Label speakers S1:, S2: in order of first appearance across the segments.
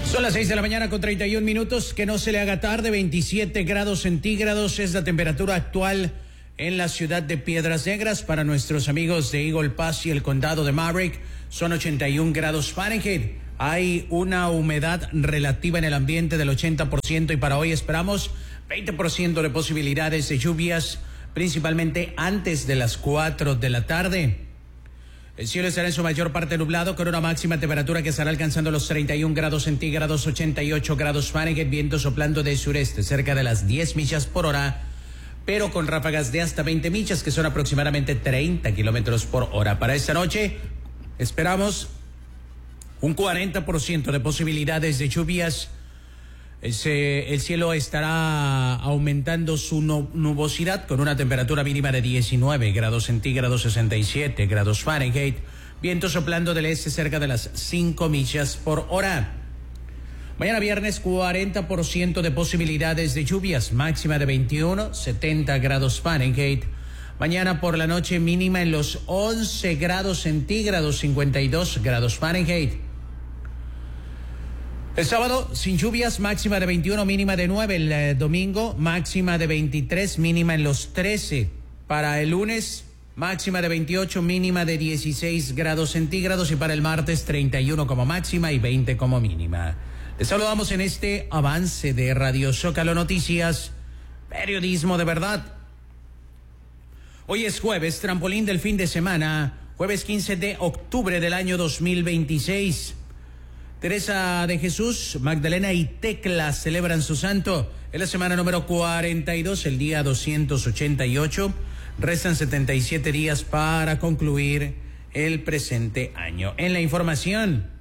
S1: Son las 6 de la mañana con 31 minutos. Que no se le haga tarde. 27 grados centígrados es la temperatura actual en la ciudad de Piedras Negras. Para nuestros amigos de Eagle Pass y el condado de Maverick son 81 grados Fahrenheit. Hay una humedad relativa en el ambiente del 80% y para hoy esperamos 20% de posibilidades de lluvias, principalmente antes de las 4 de la tarde. El cielo estará en su mayor parte nublado con una máxima temperatura que estará alcanzando los 31 grados centígrados, 88 grados Fahrenheit, viento soplando de sureste cerca de las 10 millas por hora, pero con ráfagas de hasta 20 millas que son aproximadamente 30 kilómetros por hora. Para esta noche esperamos un 40% de posibilidades de lluvias. El cielo estará aumentando su nubosidad con una temperatura mínima de 19 grados centígrados, 67 grados Fahrenheit, viento soplando del este cerca de las 5 millas por hora. Mañana viernes 40% de posibilidades de lluvias, máxima de 21, 70 grados Fahrenheit. Mañana por la noche mínima en los 11 grados centígrados, 52 grados Fahrenheit. El sábado, sin lluvias, máxima de 21, mínima de 9. El domingo, máxima de 23, mínima en los 13. Para el lunes, máxima de 28, mínima de 16 grados centígrados. Y para el martes, 31 como máxima y 20 como mínima. Les saludamos en este avance de Radio Zócalo Noticias, periodismo de verdad. Hoy es jueves, trampolín del fin de semana, jueves 15 de octubre del año 2026. Teresa de Jesús, Magdalena y Tecla celebran su santo. En la semana número 42, el día 288. Restan 77 días para concluir el presente año. En la información,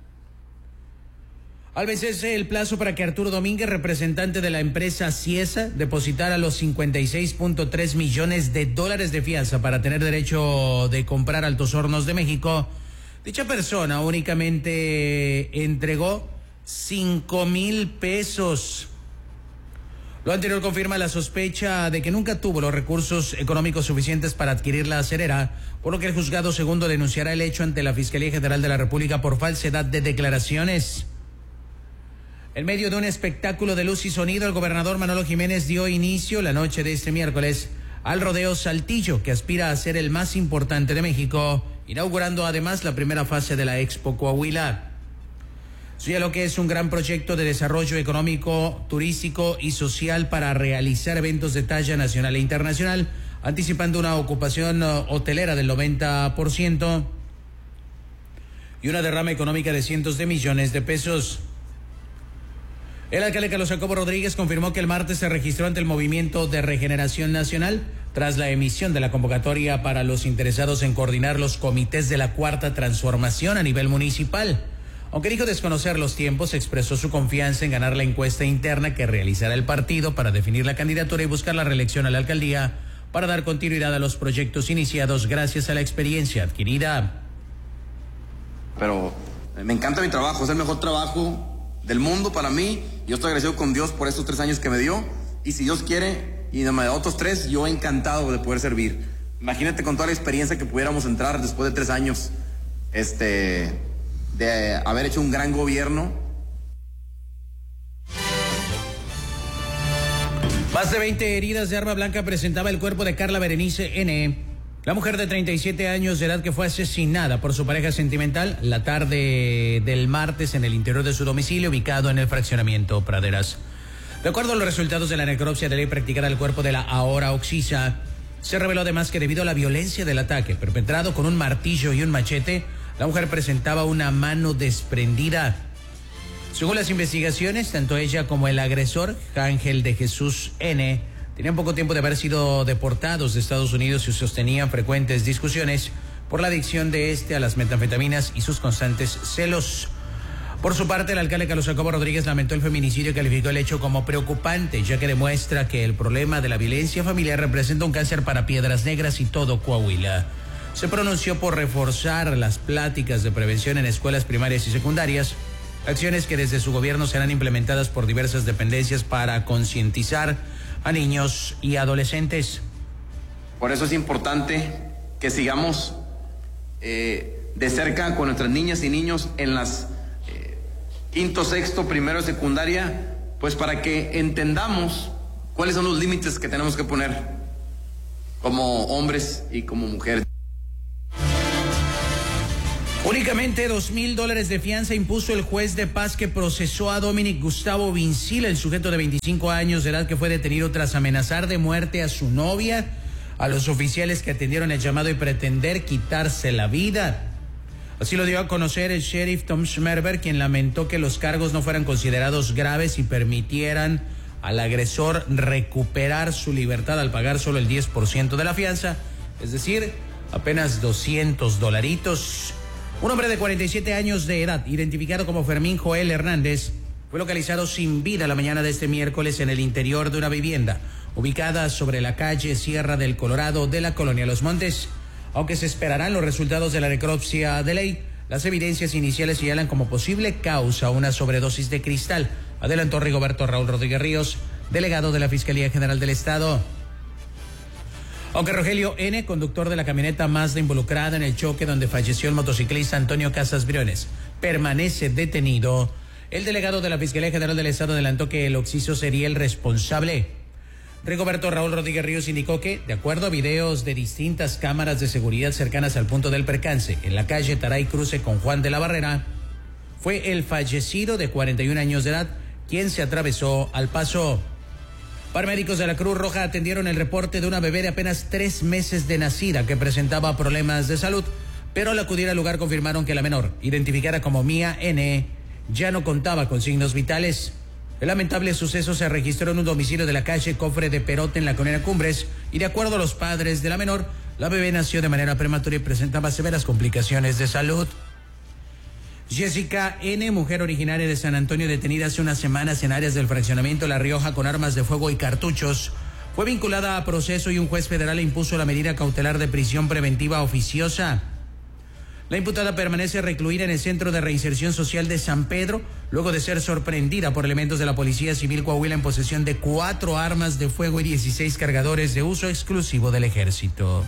S1: al vencerse el plazo para que Arturo Domínguez, representante de la empresa Ciesa, depositara los 56.3 millones de dólares de fianza para tener derecho de comprar Altos Hornos de México, dicha persona únicamente entregó 5,000 pesos. Lo anterior confirma la sospecha de que nunca tuvo los recursos económicos suficientes para adquirir la acerera, por lo que el juzgado segundo denunciará el hecho ante la Fiscalía General de la República por falsedad de declaraciones. En medio de un espectáculo de luz y sonido, el gobernador Manolo Jiménez dio inicio la noche de este miércoles al rodeo Saltillo, que aspira a ser el más importante de México, inaugurando además la primera fase de la Expo Coahuila. Lo que es un gran proyecto de desarrollo económico, turístico y social para realizar eventos de talla nacional e internacional, anticipando una ocupación hotelera del 90% y una derrama económica de cientos de millones de pesos. El alcalde Carlos Jacobo Rodríguez confirmó que el martes se registró ante el Movimiento de Regeneración Nacional tras la emisión de la convocatoria para los interesados en coordinar los comités de la Cuarta Transformación a nivel municipal. Aunque dijo desconocer los tiempos, expresó su confianza en ganar la encuesta interna que realizará el partido para definir la candidatura y buscar la reelección a la alcaldía para dar continuidad a los proyectos iniciados gracias a la experiencia adquirida.
S2: Pero me encanta mi trabajo, es el mejor trabajo del mundo para mí. Yo estoy agradecido con Dios por estos 3 años que me dio, y si Dios quiere y me da otros 3, yo encantado de poder servir. Imagínate con toda la experiencia que pudiéramos entrar después de 3 años de haber hecho un gran gobierno.
S1: Más de 20 heridas de arma blanca presentaba el cuerpo de Carla Berenice N., la mujer de 37 años de edad que fue asesinada por su pareja sentimental la tarde del martes en el interior de su domicilio ubicado en el fraccionamiento Praderas. De acuerdo a los resultados de la necropsia de ley practicada al cuerpo de la ahora occisa, se reveló además que debido a la violencia del ataque perpetrado con un martillo y un machete, la mujer presentaba una mano desprendida. Según las investigaciones, tanto ella como el agresor, Ángel de Jesús N., tenían poco tiempo de haber sido deportados de Estados Unidos y sostenían frecuentes discusiones por la adicción de a las metanfetaminas y sus constantes celos. Por su parte, el alcalde Carlos Jacobo Rodríguez lamentó el feminicidio y calificó el hecho como preocupante, ya que demuestra que el problema de la violencia familiar representa un cáncer para Piedras Negras y todo Coahuila. Se pronunció por reforzar las pláticas de prevención en escuelas primarias y secundarias, acciones que desde su gobierno serán implementadas por diversas dependencias para concientizar a niños y adolescentes.
S2: Por eso es importante que sigamos de cerca con nuestras niñas y niños en las quinto, sexto, primero de secundaria, pues para que entendamos cuáles son los límites que tenemos que poner como hombres y como mujeres.
S1: Únicamente $2,000 de fianza impuso el juez de paz que procesó a Dominic Gustavo Vincila, el sujeto de 25 años de edad que fue detenido tras amenazar de muerte a su novia, a los oficiales que atendieron el llamado y pretender quitarse la vida. Así lo dio a conocer el sheriff Tom Schmerber, quien lamentó que los cargos no fueran considerados graves y permitieran al agresor recuperar su libertad al pagar solo el 10% de la fianza, es decir, apenas $200. Un hombre de 47 años de edad, identificado como Fermín Joel Hernández, fue localizado sin vida la mañana de este miércoles en el interior de una vivienda ubicada sobre la calle Sierra del Colorado de la colonia Los Montes. Aunque se esperarán los resultados de la necropsia de ley, las evidencias iniciales señalan como posible causa una sobredosis de cristal, adelantó Rigoberto Raúl Rodríguez Ríos, delegado de la Fiscalía General del Estado. Aunque Rogelio N., conductor de la camioneta Mazda involucrada en el choque donde falleció el motociclista Antonio Casas Briones, permanece detenido, el delegado de la Fiscalía General del Estado adelantó que el occiso sería el responsable. Rigoberto Raúl Rodríguez Ríos indicó que, de acuerdo a videos de distintas cámaras de seguridad cercanas al punto del percance, en la calle Taray Cruce con Juan de la Barrera, fue el fallecido de 41 años de edad quien se atravesó al paso. Paramédicos de la Cruz Roja atendieron el reporte de una bebé de apenas 3 meses de nacida que presentaba problemas de salud, pero al acudir al lugar confirmaron que la menor, identificada como Mía N., ya no contaba con signos vitales. El lamentable suceso se registró en un domicilio de la calle Cofre de Perote en la colonia Cumbres y de acuerdo a los padres de la menor, la bebé nació de manera prematura y presentaba severas complicaciones de salud. Jessica N., mujer originaria de San Antonio, detenida hace unas semanas en áreas del fraccionamiento La Rioja con armas de fuego y cartuchos, fue vinculada a proceso y un juez federal le impuso la medida cautelar de prisión preventiva oficiosa. La imputada permanece recluida en el Centro de Reinserción Social de San Pedro, luego de ser sorprendida por elementos de la Policía Civil Coahuila en posesión de 4 armas de fuego y 16 cargadores de uso exclusivo del Ejército.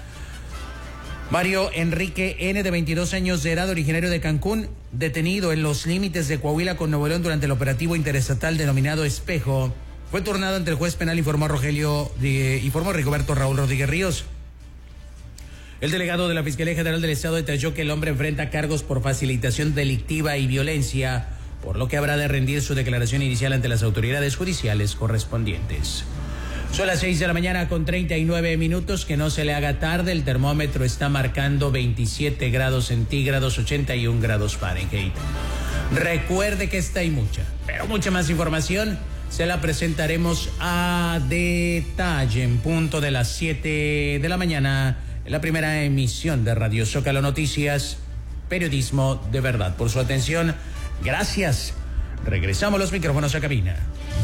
S1: Mario Enrique N., de 22 años de edad, originario de Cancún, detenido en los límites de Coahuila con Nuevo León durante el operativo interestatal denominado Espejo, fue turnado ante el juez penal, informó Rigoberto Raúl Rodríguez Ríos. El delegado de la Fiscalía General del Estado detalló que el hombre enfrenta cargos por facilitación delictiva y violencia, por lo que habrá de rendir su declaración inicial ante las autoridades judiciales correspondientes. Son las 6 de la mañana con 39 minutos, que no se le haga tarde, el termómetro está marcando 27 grados centígrados, 81 grados Fahrenheit. Recuerde que esta y mucha más información se la presentaremos a detalle en punto de las 7 de la mañana en la primera emisión de Radio Zócalo Noticias, periodismo de verdad. Por su atención, gracias. Regresamos los micrófonos a cabina.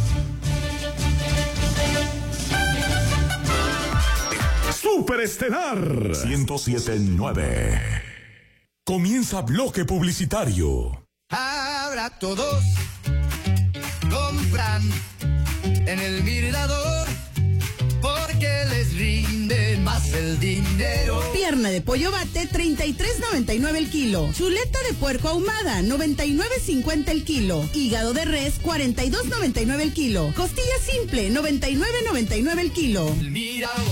S3: Superestelar 107.9. Comienza bloque publicitario.
S4: Ahora todos compran en el Mirador porque les rinde más el dinero.
S5: Pierna de pollo bate, $33.99 el kilo. Chuleta de puerco ahumada, $99.50 el kilo. Hígado de res, $42.99 el kilo. Costilla simple, $99.99 el kilo.
S4: El Mirador.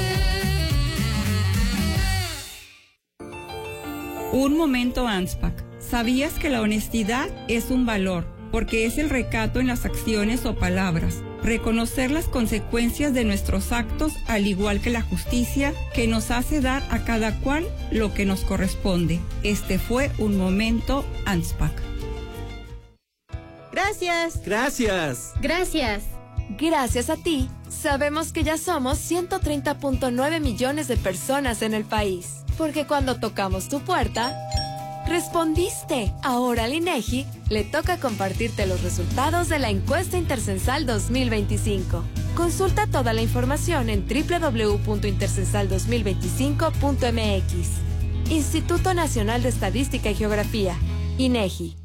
S6: Un momento, ANSPAC. ¿Sabías que la honestidad es un valor? Porque es el recato en las acciones o palabras. Reconocer las consecuencias de nuestros actos, al igual que la justicia, que nos hace dar a cada cual lo que nos corresponde. Este fue un momento, ANSPAC.
S7: Gracias.
S8: Gracias.
S7: Gracias.
S9: Gracias a ti, sabemos que ya somos 130.9 millones de personas en el país. Porque cuando tocamos tu puerta, respondiste. Ahora al INEGI le toca compartirte los resultados de la encuesta Intercensal 2025. Consulta toda la información en www.intercensal2025.mx. Instituto Nacional de Estadística y Geografía, INEGI.